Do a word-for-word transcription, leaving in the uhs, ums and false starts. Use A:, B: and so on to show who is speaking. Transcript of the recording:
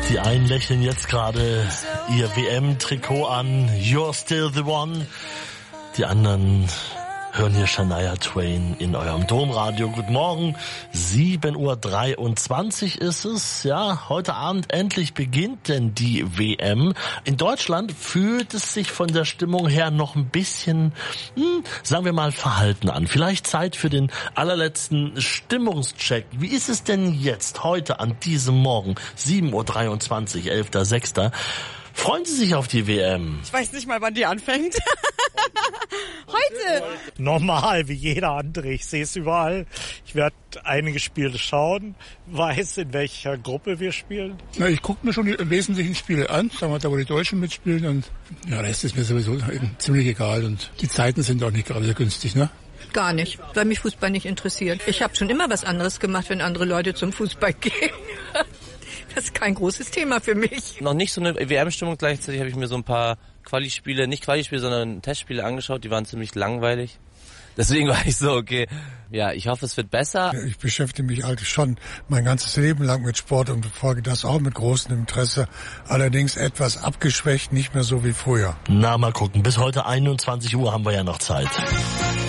A: Die einen lächeln jetzt gerade ihr W M-Trikot an, You're Still the One. Die anderen hören hier Shania Twain in eurem Domradio. Guten Morgen, sieben Uhr dreiundzwanzig ist es. Ja, heute Abend endlich beginnt denn die W M. In Deutschland fühlt es sich von der Stimmung her noch ein bisschen, hm, sagen wir mal, verhalten an. Vielleicht Zeit für den allerletzten Stimmungscheck. Wie ist es denn jetzt, heute an diesem Morgen, sieben Uhr dreiundzwanzig, elfter sechster Freuen Sie sich auf die W M?
B: Ich weiß nicht mal, wann die anfängt. Heute.
C: Normal, wie jeder andere. Ich sehe es überall. Ich werde einige Spiele schauen, weiß, in welcher Gruppe wir spielen.
D: Na, ich gucke mir schon die wesentlichen Spiele an, sagen wir da, wo die Deutschen mitspielen. Und ja, der Rest ist mir sowieso ziemlich egal. Und die Zeiten sind auch nicht gerade so günstig, ne?
E: Gar nicht, weil mich Fußball nicht interessiert. Ich habe schon immer was anderes gemacht, wenn andere Leute zum Fußball gehen. Das ist kein großes Thema für mich.
F: Noch nicht so eine W M-Stimmung. Gleichzeitig habe ich mir so ein paar Quali-Spiele, nicht Quali-Spiele, sondern Testspiele angeschaut. Die waren ziemlich langweilig. Deswegen war ich so, okay, ja, ich hoffe, es wird besser.
G: Ich beschäftige mich halt schon mein ganzes Leben lang mit Sport und verfolge das auch mit großem Interesse. Allerdings etwas abgeschwächt, nicht mehr so wie früher.
A: Na, mal gucken. Bis heute einundzwanzig Uhr haben wir ja noch Zeit.